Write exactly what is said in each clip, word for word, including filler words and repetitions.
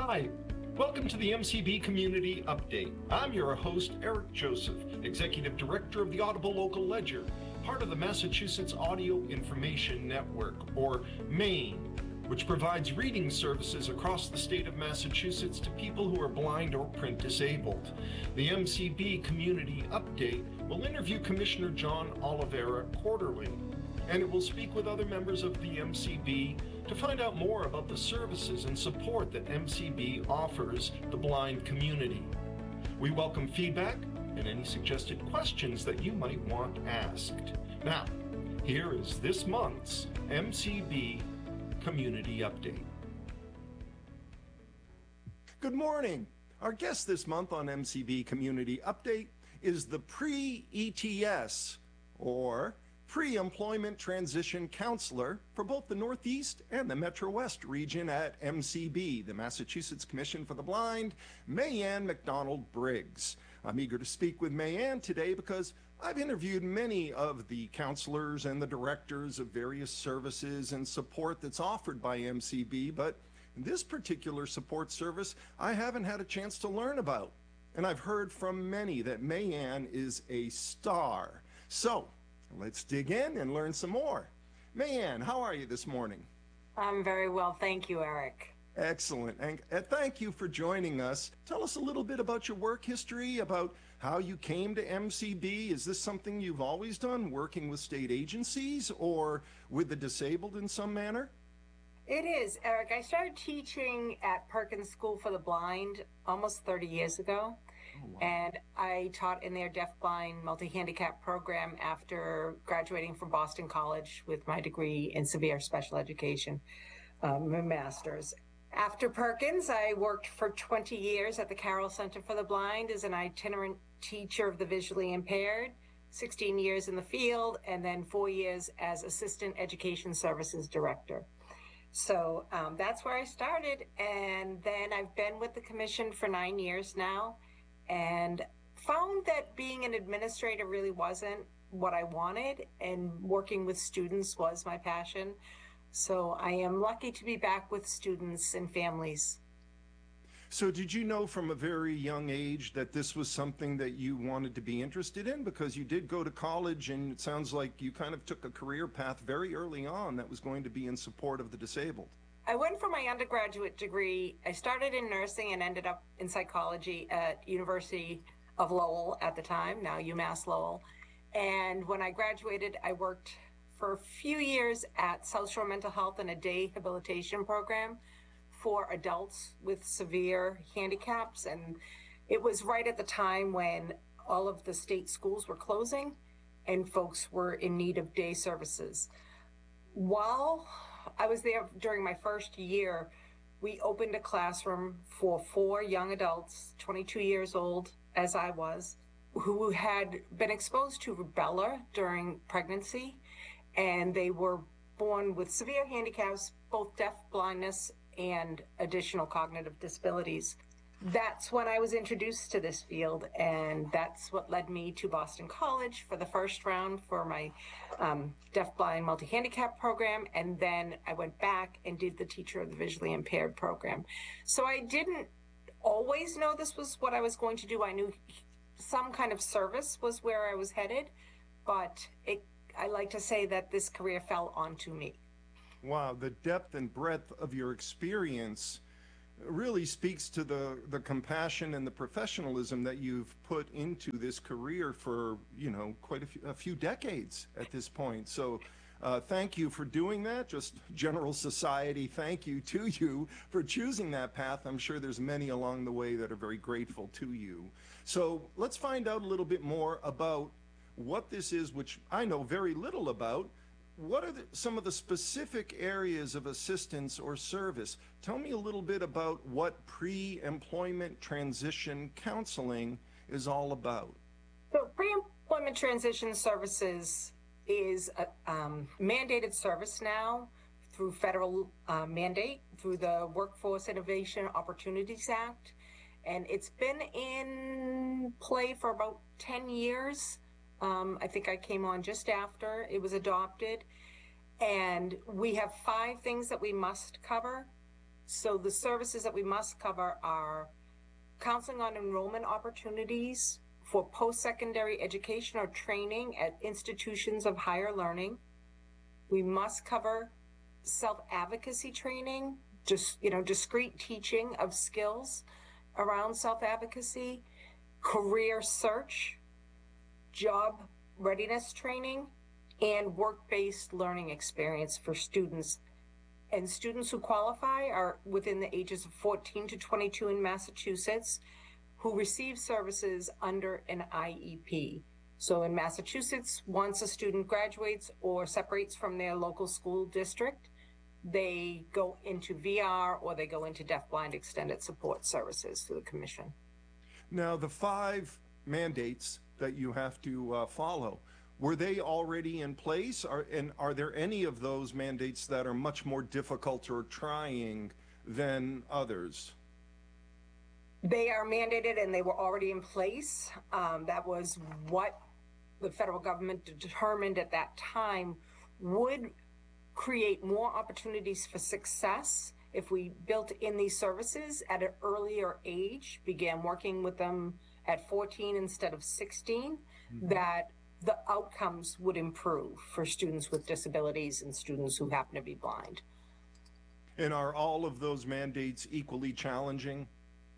Hi, welcome to the M C B Community Update. I'm your host, Eric Joseph, Executive Director of the Audible Local Ledger, part of the Massachusetts Audio Information Network, or MAIN, which provides reading services across the state of Massachusetts to people who are blind or print disabled. The M C B Community Update will interview Commissioner John Oliveira quarterly, and it will speak with other members of the M C B to find out more about the services and support that M C B offers the blind community. We welcome feedback and any suggested questions that you might want asked. Now, here is this month's M C B Community Update. Good morning. Our guest this month on M C B Community Update is the pre-E T S, or Pre-Employment Transition Counselor, for both the Northeast and the Metro West region at M C B, the Massachusetts Commission for the Blind, Mayanne McDonald Briggs. I'm eager to speak with Mayanne today because I've interviewed many of the counselors and the directors of various services and support that's offered by M C B, but this particular support service I haven't had a chance to learn about. And I've heard from many that Mayanne is a star. So, let's dig in and learn some more. Mayanne, how are you this morning? I'm very well, thank you, Eric. Excellent, and, and thank you for joining us. Tell us a little bit about your work history, about how you came to M C B. Is this something you've always done, working with state agencies or with the disabled in some manner? It is, Eric. I started teaching at Perkins School for the Blind almost thirty years ago. Oh, wow. And I taught in their deaf-blind multi-handicap program after graduating from Boston College with my degree in severe special education, um, my master's. After Perkins, I worked for twenty years at the Carroll Center for the Blind as an itinerant teacher of the visually impaired, sixteen years in the field, and then four years as Assistant Education Services Director. So um, that's where I started, and then I've been with the Commission for nine years now, and found that being an administrator really wasn't what I wanted, and working with students was my passion. So I am lucky to be back with students and families. So did you know from a very young age that this was something that you wanted to be interested in? Because you did go to college, and it sounds like you kind of took a career path very early on that was going to be in support of the disabled. I went for my undergraduate degree. I started in nursing and ended up in psychology at University of Lowell at the time, now UMass Lowell. And when I graduated, I worked for a few years at South Shore Mental Health in a day habilitation program for adults with severe handicaps. And it was right at the time when all of the state schools were closing and folks were in need of day services. While I was there during my first year, we opened a classroom for four young adults, twenty-two years old, as I was, who had been exposed to rubella during pregnancy, and they were born with severe handicaps, both deaf, blindness, and additional cognitive disabilities. That's when I was introduced to this field, and that's what led me to Boston College for the first round for my um, deaf-blind multi-handicap program, and then I went back and did the Teacher of the Visually Impaired program. So I didn't always know this was what I was going to do. I knew some kind of service was where I was headed, but it, I like to say that this career fell onto me. Wow, the depth and breadth of your experience really speaks to the, the compassion and the professionalism that you've put into this career for, you know, quite a few, a few decades at this point. So uh, thank you for doing that. Just general society, thank you to you for choosing that path. I'm sure there's many along the way that are very grateful to you. So let's find out a little bit more about what this is, which I know very little about. What are the, some of the specific areas of assistance or service? Tell me a little bit about what pre-employment transition counseling is all about. So pre-employment transition services is a um, mandated service now through federal uh, mandate, through the Workforce Innovation Opportunities Act. And it's been in play for about ten years. Um, I think I came on just after it was adopted. And we have five things that we must cover. So the services that we must cover are counseling on enrollment opportunities for post-secondary education or training at institutions of higher learning. We must cover self-advocacy training, just, you know, discrete teaching of skills around self-advocacy, career search, job readiness training, and work-based learning experience for students. And students who qualify are within the ages of fourteen to twenty-two in Massachusetts who receive services under an I E P. So in Massachusetts, once a student graduates or separates from their local school district, they go into V R or they go into deafblind extended support services through the commission. Now, the five mandates that you have to uh, follow, were they already in place? Are, and are there any of those mandates that are much more difficult or trying than others? They are mandated and they were already in place. Um, that was what the federal government determined at that time would create more opportunities for success if we built in these services at an earlier age, began working with them at fourteen instead of sixteen, mm-hmm. that the outcomes would improve for students with disabilities and students who happen to be blind. And are all of those mandates equally challenging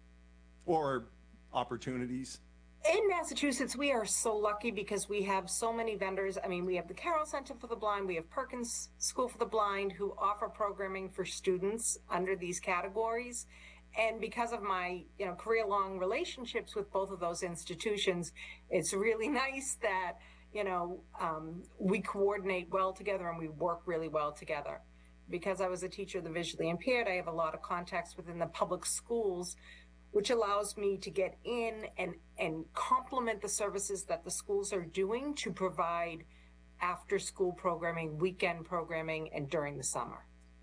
or opportunities? In Massachusetts, we are so lucky because we have so many vendors. I mean, we have the Carroll Center for the Blind, we have Perkins School for the Blind who offer programming for students under these categories. And because of my, you know, career-long relationships with both of those institutions, it's really nice that, you know, um, we coordinate well together and we work really well together. Because I was a teacher of the visually impaired, I have a lot of contacts within the public schools, which allows me to get in and, and complement the services that the schools are doing to provide after-school programming, weekend programming, and during the summer.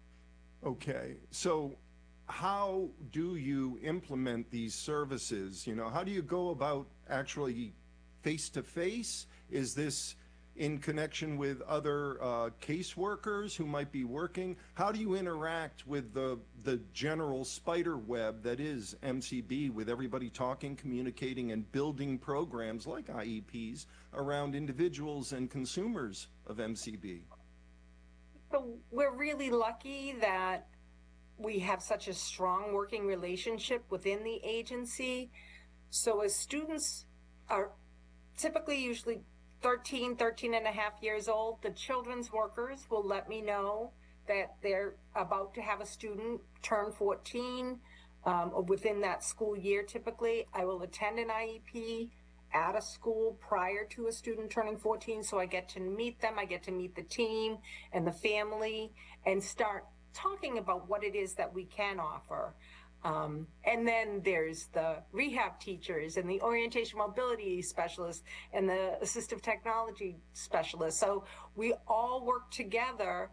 Okay, so how do you implement these services? You know, how do you go about actually face-to-face? Is this in connection with other uh, caseworkers who might be working? How do you interact with the, the general spider web that is M C B, with everybody talking, communicating, and building programs like I E Ps around individuals and consumers of M C B? So we're really lucky that we have such a strong working relationship within the agency. So as students are typically usually thirteen, thirteen and a half years old, the children's workers will let me know that they're about to have a student turn fourteen um, within that school year. Typically, I will attend an I E P at a school prior to a student turning fourteen, so I get to meet them, I get to meet the team and the family and start talking about what it is that we can offer. Um, and then there's the rehab teachers and the orientation mobility specialists and the assistive technology specialists. So we all work together,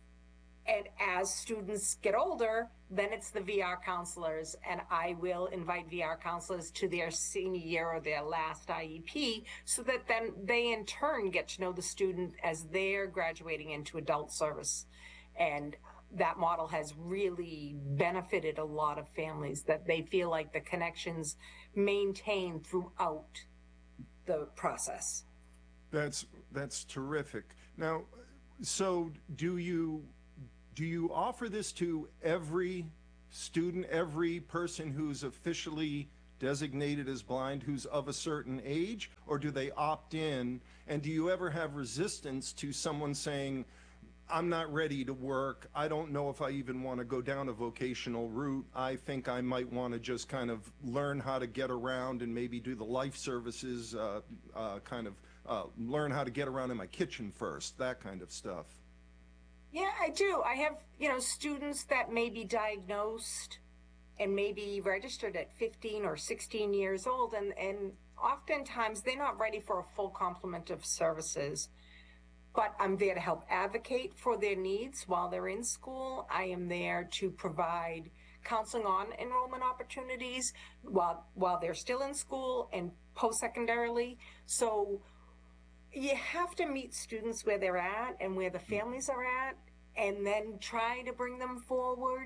and as students get older, then it's the V R counselors, and I will invite V R counselors to their senior year or their last I E P so that then they in turn get to know the student as they're graduating into adult service. And that model has really benefited a lot of families, that they feel like the connections maintained throughout the process. That's that's terrific. Now, so do you do you offer this to every student, every person who's officially designated as blind, who's of a certain age, or do they opt in? And do you ever have resistance to someone saying, I'm not ready to work, I don't know if I even want to go down a vocational route, I think I might want to just kind of learn how to get around and maybe do the life services, uh, uh, kind of uh, learn how to get around in my kitchen first, that kind of stuff? Yeah, I do. I have, you know, students that may be diagnosed and maybe registered at fifteen or sixteen years old, and, and oftentimes they're not ready for a full complement of services. But I'm there to help advocate for their needs while they're in school. I am there to provide counseling on enrollment opportunities while while they're still in school and post-secondarily. So you have to meet students where they're at and where the families are at, and then try to bring them forward.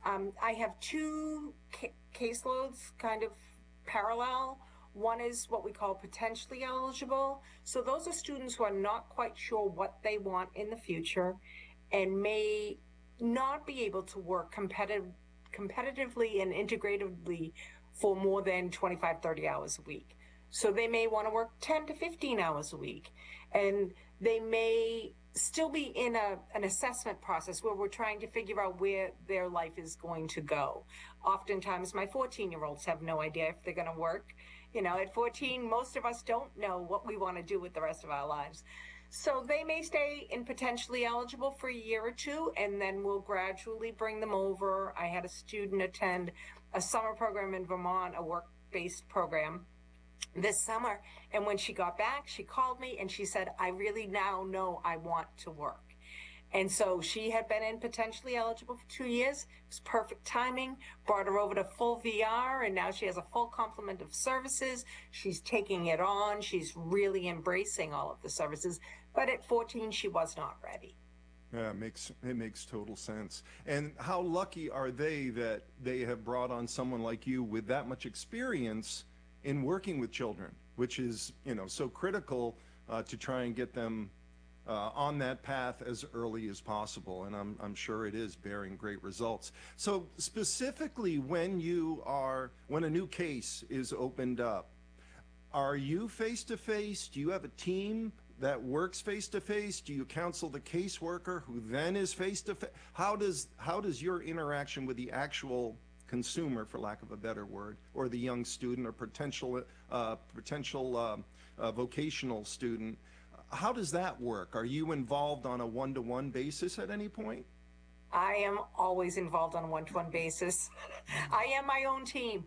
Um, I have two ca- caseloads kind of parallel. One is what we call potentially eligible. So those are students who are not quite sure what they want in the future and may not be able to work competitive, competitively and integratively for more than twenty-five, thirty hours a week. So they may want to work ten to fifteen hours a week. And they may still be in a, an assessment process where we're trying to figure out where their life is going to go. Oftentimes, my fourteen year olds have no idea if they're going to work. You know, at fourteen, most of us don't know what we want to do with the rest of our lives. So they may stay in potentially eligible for a year or two, and then we'll gradually bring them over. I had a student attend a summer program in Vermont, a work-based program this summer. And when she got back, she called me and she said, I really now know I want to work. And so she had been in potentially eligible for two years. It was perfect timing, brought her over to full V R, and now she has a full complement of services. She's taking it on. She's really embracing all of the services. But at fourteen, she was not ready. Yeah, it makes, it makes total sense. And how lucky are they that they have brought on someone like you with that much experience in working with children, which is, you know, so critical uh, to try and get them uh, on that path as early as possible. And I'm, I'm sure it is bearing great results. So specifically when you are, when a new case is opened up, are you face-to-face? Do you have a team that works face-to-face? Do you counsel the caseworker who then is face-to-face? How does, how does your interaction with the actual consumer, for lack of a better word, or the young student or potential uh, potential uh, uh, vocational student, how does that work? Are you involved on a one-to-one basis at any point? I am always involved on a one-to-one basis. I am my own team.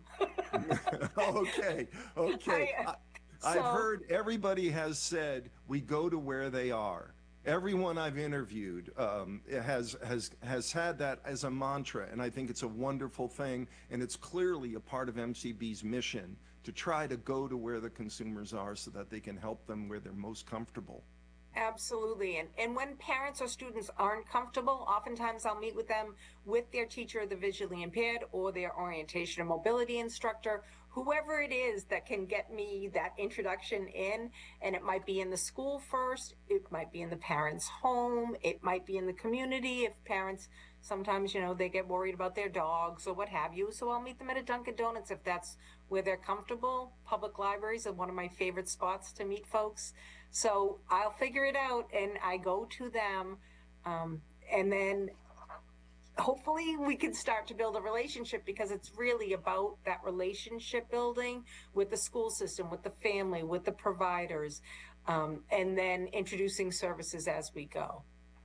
okay, okay. I, uh, I, so, I've heard everybody has said we go to where they are. Everyone I've interviewed um, has has has had that as a mantra, and I think it's a wonderful thing, and it's clearly a part of M C B's mission to try to go to where the consumers are so that they can help them where they're most comfortable. Absolutely. And, and when parents or students aren't comfortable, oftentimes I'll meet with them with their teacher, the visually impaired, or their orientation and mobility instructor, whoever it is that can get me that introduction in. And it might be in the school first, it might be in the parent's home, it might be in the community if parents sometimes, you know, they get worried about their dogs or what have you. So I'll meet them at a Dunkin' Donuts if that's where they're comfortable. Public libraries are one of my favorite spots to meet folks. So I'll figure it out and I go to them. Um, and then hopefully we can start to build a relationship, because it's really about that relationship building with the school system, with the family, with the providers, um, and then introducing services as we go.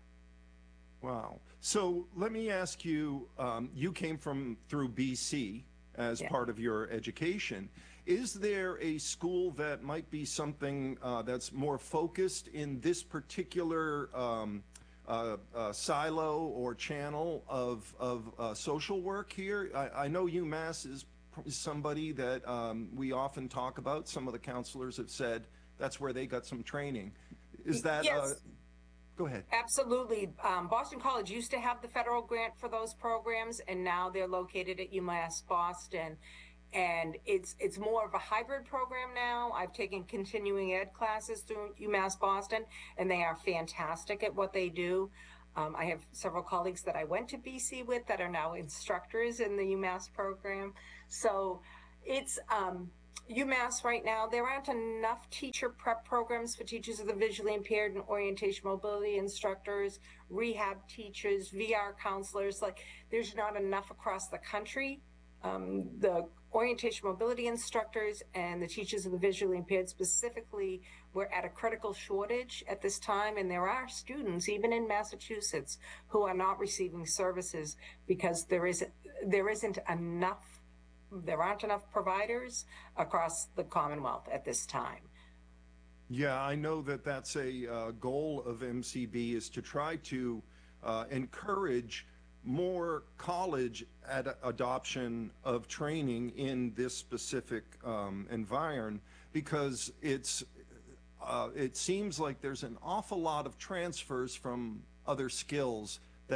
Wow. So let me ask you, um, you came from through B C as Yeah. part of your education. Is there a school that might be something uh, that's more focused in this particular um, uh, uh, silo or channel of, of uh, social work here? I, I know UMass is somebody that um, we often talk about. Some of the counselors have said that's where they got some training. Is that... Yes. Uh, Go ahead. Absolutely. Um, Boston College used to have the federal grant for those programs, and now they're located at UMass Boston. And it's it's more of a hybrid program now. I've taken continuing ed classes through UMass Boston, and they are fantastic at what they do. Um, I have several colleagues that I went to B C with that are now instructors in the UMass program. So it's... Um, UMass right now, there aren't enough teacher prep programs for teachers of the visually impaired and orientation mobility instructors, rehab teachers, V R counselors. Like, there's not enough across the country. Um, the orientation mobility instructors and the teachers of the visually impaired specifically, we're at a critical shortage at this time, and there are students, even in Massachusetts, who are not receiving services because there isn't, there isn't enough There aren't enough providers across the Commonwealth at this time. Yeah, I know that that's a uh, goal of M C B, is to try to uh, encourage more college ad adoption of training in this specific um, environment, because it's uh, it seems like there's an awful lot of transfers from other skills that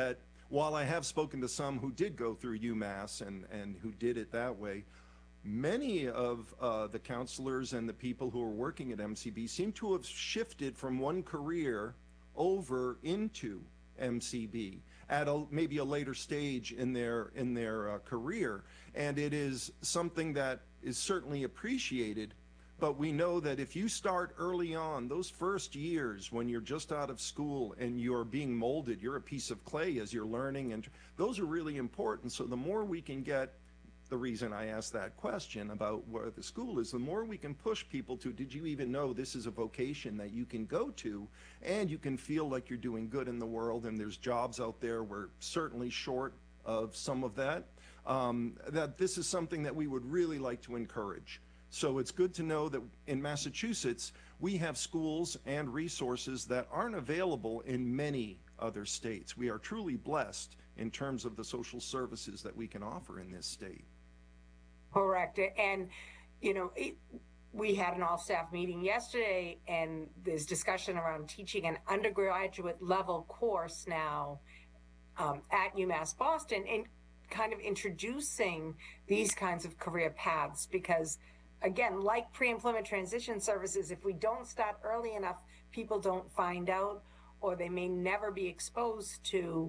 while I have spoken to some who did go through UMass and, and who did it that way, many of uh, the counselors and the people who are working at M C B seem to have shifted from one career over into M C B at a, maybe a later stage in their in their uh, career, and it is something that is certainly appreciated. But we know that if you start early on, those first years when you're just out of school and you're being molded, you're a piece of clay as you're learning, and those are really important. So the more we can get, the reason I asked that question about where the school is, the more we can push people to, did you even know this is a vocation that you can go to and you can feel like you're doing good in the world, and there's jobs out there. We're certainly short of some of that, um, that this is something that we would really like to encourage. So it's good to know that in Massachusetts, we have schools and resources that aren't available in many other states. We are truly blessed in terms of the social services that we can offer in this state. Correct. And, you know, it, we had an all-staff meeting yesterday, and there's discussion around teaching an undergraduate level course now um, at UMass Boston, and kind of introducing these kinds of career paths, because again, like pre-employment transition services, if we don't start early enough, people don't find out, or they may never be exposed to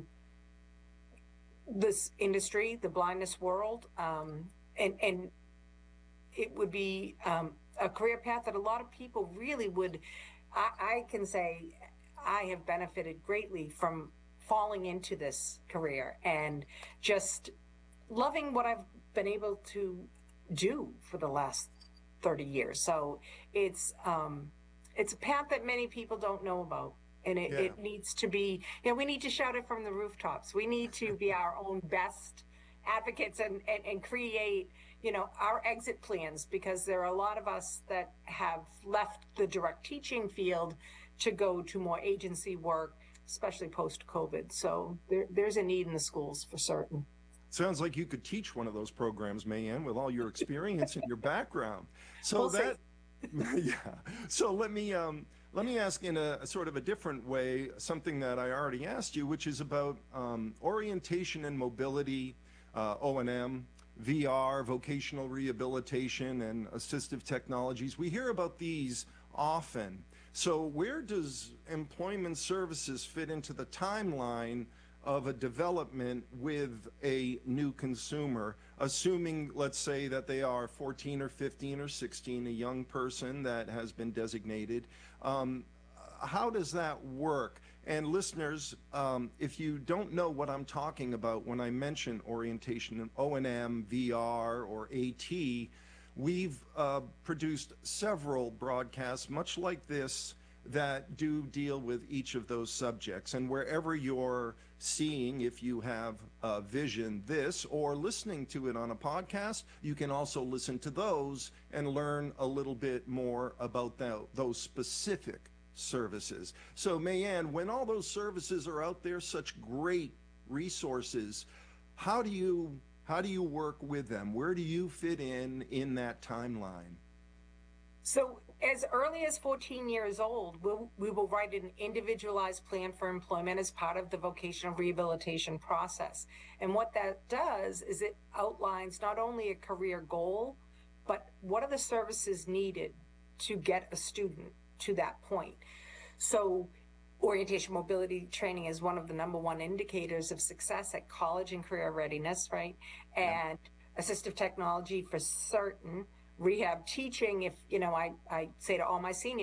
this industry, the blindness world, um, and, and it would be um, a career path that a lot of people really would, I, I can say I have benefited greatly from falling into this career and just loving what I've been able to do for the last thirty years. So it's um, it's a path that many people don't know about, and it, yeah. it needs to be, you know, we need to shout it from the rooftops. We need to be our own best advocates and, and, and create, you know, our exit plans, because there are a lot of us that have left the direct teaching field to go to more agency work, especially post-COVID. So there, there's a need in the schools for certain. Sounds like you could teach one of those programs, Mayanne, with all your experience and your background. So we'll that, yeah. So let me um, let me ask in a, a sort of a different way something that I already asked you, which is about um, orientation and mobility, uh, O and M, V R, vocational rehabilitation, and assistive technologies. We hear about these often. So where does employment services fit into the timeline of a development with a new consumer, assuming, let's say, that they are fourteen or fifteen or sixteen, a young person that has been designated? Um, how does that work? And listeners, um, if you don't know what I'm talking about when I mention orientation in O and M, V R, or AT, we've uh, produced several broadcasts much like this that do deal with each of those subjects. And wherever you're seeing, if you have a vision, this, or listening to it on a podcast, you can also listen to those and learn a little bit more about that, those specific services. So Mayanne, when all those services are out there, such great resources, how do you how do you work with them? Where do you fit in in that timeline? So as early as fourteen years old, we'll, we will write an individualized plan for employment as part of the vocational rehabilitation process. And what that does is it outlines not only a career goal, but what are the services needed to get a student to that point. So orientation mobility training is one of the number one indicators of success at college and career readiness, right? And yeah. Assistive technology for certain. Rehab teaching, if, you know, I, I say to all my seniors,